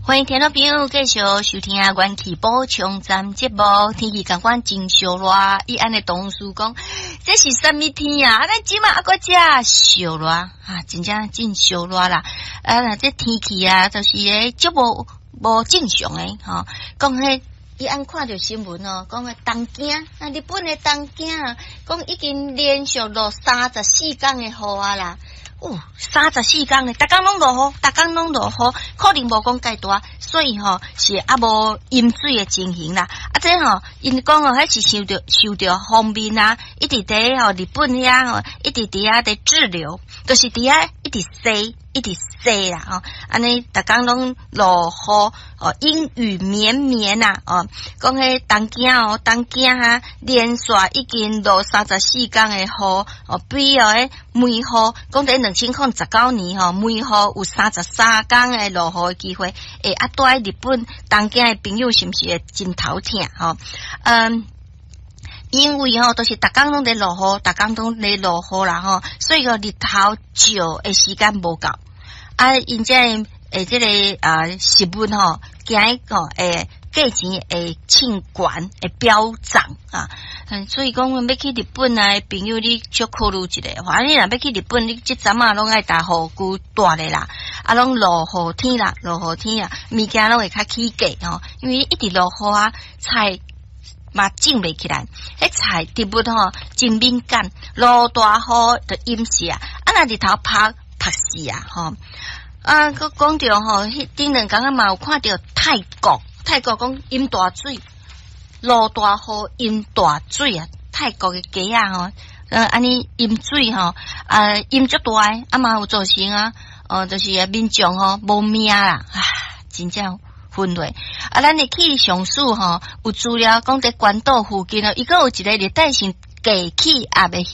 欢迎听众朋友继续收听元气补充站节目。天气感官真烧热，伊安尼同事讲，这是什么天啊？咱即马搁遮烧热啊，真正真烧热啦！这天气啊，就是足无正常诶，吼。讲迄伊按看着新闻哦，讲东京日本诶东京啊，讲已经连续落34天诶雨啊啦。34天咧，逐工拢落雨，可能无讲介大，所以是无淹水诶情形啦。这因讲迄是受着方面啊，一直伫日本遐一直伫遐伫滞留，就是伫遐一直洗啦安尼逐工拢落雨阴雨绵绵啊讲迄东京连续已经落34天诶雨比迄梅雨讲伫2019年梅雨有33天诶落雨诶机会，对日本东京诶朋友是毋是会真头痛因为都是逐工拢伫落雨，逐工拢伫落雨啦所以日头照诶时间无够因这个食物惊价钱会凊悬会飙涨所以讲要去日本朋友你少考虑一下，反正你若要去日本，你即阵拢爱搭雨具大咧啦，拢落雨天啦，物件拢会较起价因为一直落雨菜嘛种袂起来，迄菜植物真敏感，落大雨就淹死若日头晒死佮讲着迄顶两天嘛有看着泰国讲淹大水，落大雨淹大水泰国嘅街安尼淹水淹足大嘛有造成就是民众无命啦真正昏乱咱的气象署有资料讲在关岛附近伊阁有一个热带性低气压的